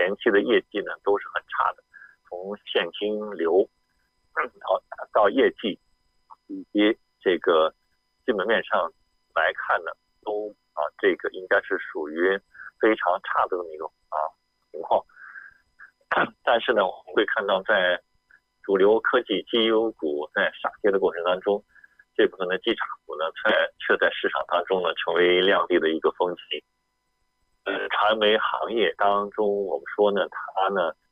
前期的业绩呢都是很差的，从现金流到业绩以及这个基本面上来看呢，这个应该是属于非常差的这么一个情况。但是呢，我们会看到在主流科技绩优股在下跌的过程当中，这部分的绩差股呢，却在市场当中呢成为亮丽的一个风景。传媒行业当中，我们说呢，它呢